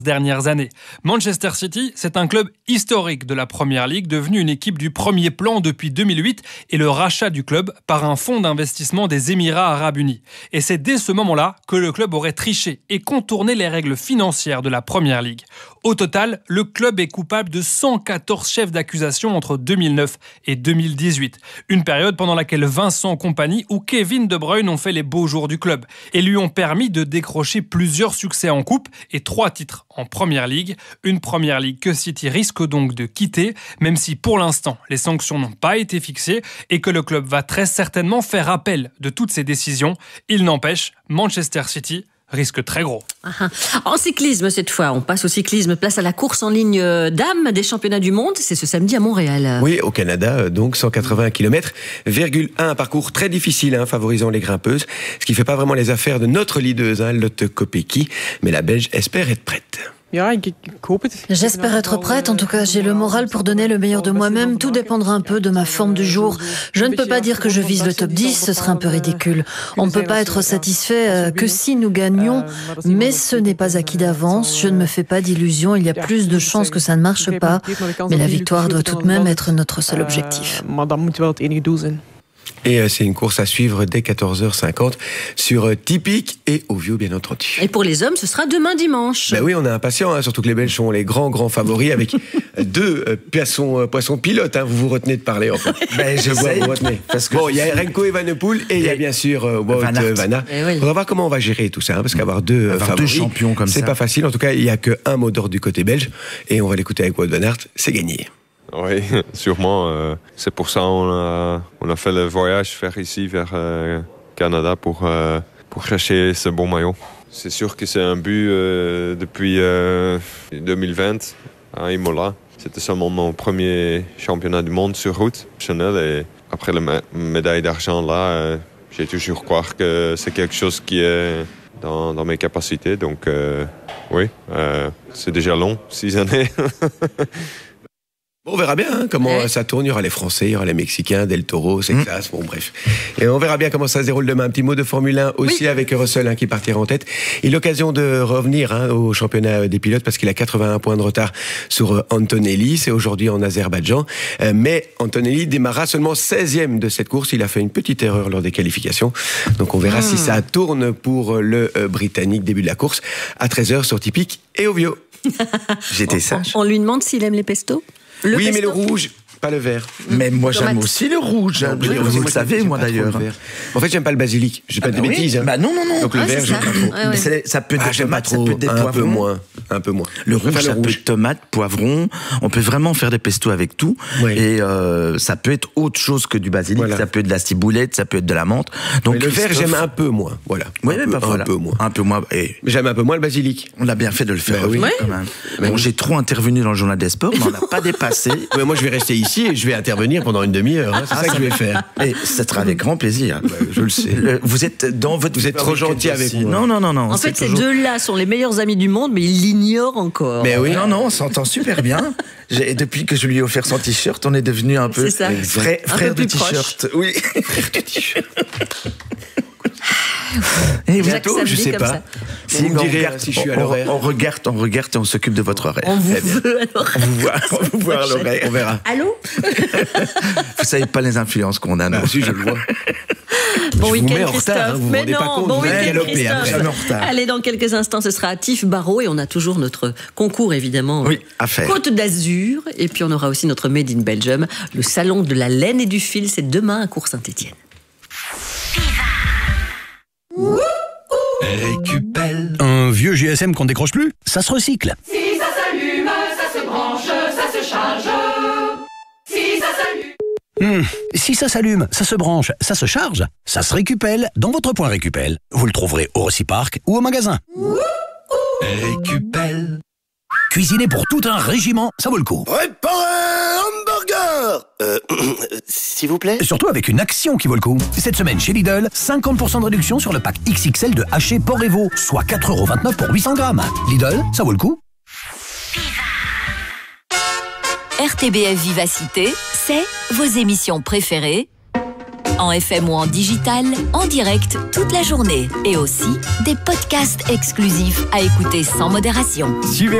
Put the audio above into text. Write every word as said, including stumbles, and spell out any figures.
dernières années. Manchester City, c'est un club historique de la Premier League, devenu une équipe du premier plan depuis deux mille huit et le rachat du club par un fonds d'investissement des Émirats Arabes Unis. Et c'est dès ce moment-là que le club aurait triché et contourné les règles financières de la Premier League. Au total, le club est coupable de cent quatorze chefs d'accusation entre deux mille neuf et deux mille dix-huit. Une période pendant laquelle Vincent Kompany ou Kevin De Bruyne ont fait les beaux jours du club et lui ont permis de décrocher plusieurs succès en coupe et trois titres en Premier League. Une Premier League que City risque donc de quitter, même si pour l'instant les sanctions n'ont pas été fixées et que le club va très certainement faire appel de toutes ces décisions. Il n'empêche, Manchester City risque très gros. En cyclisme, cette fois, on passe au cyclisme. Place à la course en ligne dames des championnats du monde. C'est ce samedi à Montréal. Oui, au Canada, donc cent quatre-vingts kilomètres, un parcours très difficile, hein, favorisant les grimpeuses, ce qui ne fait pas vraiment les affaires de notre leaduse, hein, Lotte Kopecky, mais la Belge espère être prête. J'espère être prête, en tout cas j'ai le moral pour donner le meilleur de moi-même, tout dépendra un peu de ma forme du jour. Je ne peux pas dire que je vise le top dix, ce serait un peu ridicule. On ne peut pas être satisfait que si nous gagnions, mais ce n'est pas acquis d'avance, je ne me fais pas d'illusions, il y a plus de chances que ça ne marche pas, mais la victoire doit tout de même être notre seul objectif. Et c'est une course à suivre dès quatorze heures cinquante sur Tipeee et Ovio, bien entendu. Et pour les hommes, ce sera demain dimanche. Ben oui, on est impatients, hein, surtout que les Belges sont les grands, grands favoris avec deux euh, poissons, euh, poissons pilotes. Hein, vous vous retenez de parler, en fait. Ben, je vois, vous retenez. Parce que bon, il y a Remco Evenepoel et il y a bien sûr euh, Wout Van Aert. Eh oui. On va voir comment on va gérer tout ça, hein, parce qu'avoir deux euh, avoir favoris, deux champions comme ça, c'est pas facile. En tout cas, il n'y a qu'un mot d'ordre du côté belge et on va l'écouter avec Wout Van Aert. C'est gagné. Oui, sûrement. Euh, c'est pour ça qu'on a, on a fait le voyage vers ici, vers euh, Canada, pour, euh, pour chercher ce bon maillot. C'est sûr que c'est un but euh, depuis euh, deux mille vingt à Imola. C'était seulement mon premier championnat du monde sur route. Et après la mé- médaille d'argent, là, euh, j'ai toujours croire que c'est quelque chose qui est dans, dans mes capacités. Donc euh, oui, euh, c'est déjà long, six années. Bon, on verra bien hein, comment ouais. ça tourne. Il y aura les Français, il y aura les Mexicains, Del Toro, Texas, mmh. bon bref. Et on verra bien comment ça se déroule demain. Un petit mot de Formule un aussi oui. avec Russell hein, qui partira en tête. Il a l'occasion de revenir hein, au championnat des pilotes parce qu'il a quatre-vingt-un points de retard sur Antonelli. C'est aujourd'hui en Azerbaïdjan. Euh, mais Antonelli démarra seulement seizième de cette course. Il a fait une petite erreur lors des qualifications. Donc on verra mmh. si ça tourne pour le euh, Britannique début de la course à treize heures sur Tipeee et Ovio. J'étais sage. On lui demande s'il aime les pestos. Le oui, pesto. Mais le rouge, pas le vert. Mais moi, j'aime aussi le rouge. Hein. Oui, vous le savez, moi, d'ailleurs. En fait, j'aime pas le basilic. Je vais pas ah de bah bêtises. Oui. Hein. Bah non, non, non. Donc le ah, vert, j'aime pas trop. Ah, ouais. Ça peut être ah, des tomates, ça peut être des un poivrons. Un peu moins. Un peu moins. Le rouge, enfin, ça le peut rouge. être tomate, poivron. On peut vraiment faire des pestos avec tout. Oui. Et euh, ça peut être autre chose que du basilic. Voilà. Ça peut être de la ciboulette, ça peut être de la menthe. Donc mais le vert, j'aime un peu moins. Voilà. Oui, un, mais peu, bah, voilà. un peu moins. Un peu moins. Et j'aime un peu moins le basilic. On a bien fait de le faire. Bah, oui. Quand même. Bon, j'ai trop intervenu dans le journal des sports, mais on n'a pas dépassé. Mais moi, je vais rester ici et je vais intervenir pendant une demi-heure. Hein. C'est ah, ça, ça que je vais faire. Et ça sera avec grand plaisir. Bah, je le sais. Vous êtes dans votre. Vous êtes trop gentil avec moi. Non, non, non, non. En fait, ces deux-là sont les meilleurs amis du monde, mais ils l'ignorent encore. Mais oui. Non, non, on s'entend super bien. J'ai, depuis que je lui ai offert son t-shirt, on est devenu un peu frère, frère de t-shirt. Oui, frère de t-shirt. Et bientôt, je sais pas. Ça. Si on, regarde, si je suis à l'horaire. On, on regarde, on regarde et on s'occupe de votre horaire. On vous veut à l'horaire. On vous voit, on vous voit à l'horaire. On verra. Allô. Vous savez pas les influences qu'on a. Ah, si, je le vois. Bon je week-end, vous Christophe. Retard, hein, vous mais vous non, compte, bon week-end, Christophe. Allez, dans quelques instants, ce sera à Tif Barreau et on a toujours notre concours, évidemment. Oui, à faire. Côte d'Azur. Et puis, on aura aussi notre Made in Belgium. Le salon de la laine et du fil, c'est demain à Cours-Saint-Étienne. Récupelle. Un vieux G S M qu'on décroche plus, ça se recycle. Si ça s'allume, ça se branche, ça se charge. Si ça s'allume. Hmm. Si ça s'allume, ça se branche, ça se charge, ça se récupelle dans votre point Récupelle. Vous le trouverez au Reciparc ou au magasin. Récupelle. Cuisiner pour tout un régiment, ça vaut le coup. Préparez un hamburger. Euh, s'il vous plaît. Surtout avec une action qui vaut le coup. Cette semaine chez Lidl, cinquante pour cent de réduction sur le pack X X L de haché porc et veau, soit quatre euros vingt-neuf pour huit cents grammes. Lidl, ça vaut le coup. R T B F Vivacité, c'est vos émissions préférées en F M ou en digital, en direct toute la journée. Et aussi des podcasts exclusifs à écouter sans modération. Suivez